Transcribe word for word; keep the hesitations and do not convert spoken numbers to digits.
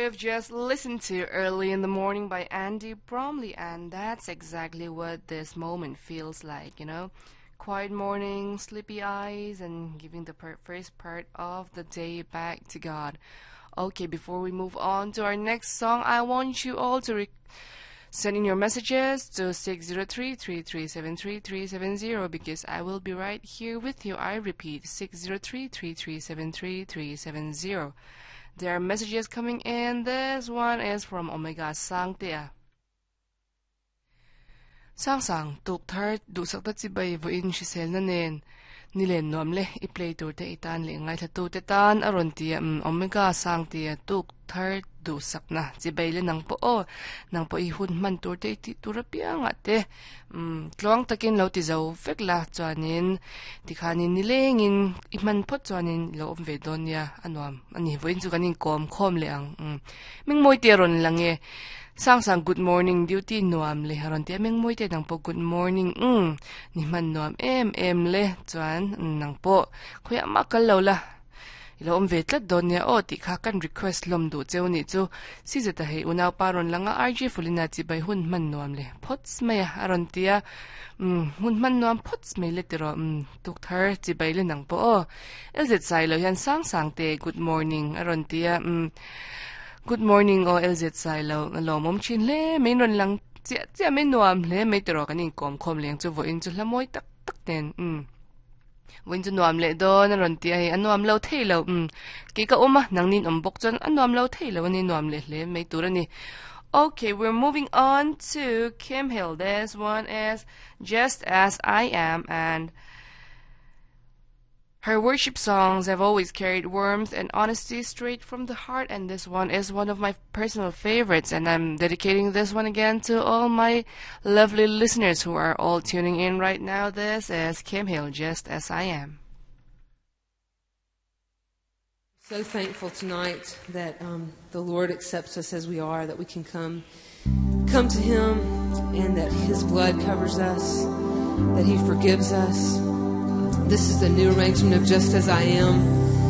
We've just listened to Early in the Morning by Andy Bromley, and that's exactly what this moment feels like, you know? Quiet morning, sleepy eyes, and giving the per- first part of the day back to God. Okay, before we move on to our next song, I want you all to re- send in your messages to six zero three, three three seven three, three seven zero because I will be right here with you. I repeat, six zero three, three three seven three, three seven zero. There are messages coming in. This one is from Omega Sang Tia. Sang sang tuk thar du sak ta chi bai vo in shi sel na nen ni len nom le I play tur te itan le ngai thatu te tan aron ti um, Omega Sang Tia tuk thar du sak na chi bai le nang po o nang po I hun man tur te ti tur pia nga te um tlong takin lo ti zo vek la chuanin ti khanin ni lengin I man phot chuanin lo om ve don ya anwam ani vo in chu kanin kom khom le ang um ming moi te ron lang e sang sang good morning duty nuam le haron te meng moi te nang po good morning um ni man nuam em em le chuan nang po khoya ma kal lo la ilo om vet la don ya o ti kha kan request lom du cheu ni chu si zeta he unaw paron langa R J fulina chi bai hun man nuam le phots maya aron tia um hun man nuam phots me le tero um tuk thar chi bai le nang po o elzet sai lo yan sang sang te good morning aron tia um good morning o elzet sai lo lo mom chin le me non lang chia chia me nuam le me tero kanin kom khom leng chu vo in chu lamoi tak tak ten um When to nuam le do na ron ti ai anuam lo thei lo um ki ka uma nang nin om bok chon anuam lo thei lo ni nuam le le me turani. Okay, we're moving on to Kim Hill. This one is Just As I Am, and her worship songs have always carried warmth and honesty straight from the heart, and this one is one of my personal favorites, and I'm dedicating this one again to all my lovely listeners who are all tuning in right now. This is Kim Hill, Just As I Am. So thankful tonight that um, the Lord accepts us as we are, that we can come come to Him, and that His blood covers us, that He forgives us. This is the new arrangement of Just As I Am.